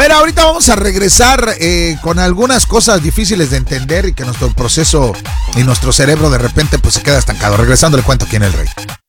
ver, ahorita vamos a regresar con algunas cosas difíciles de entender y que nuestro proceso y nuestro cerebro de repente pues se queda estancado. Regresando le cuento aquí en El Rey.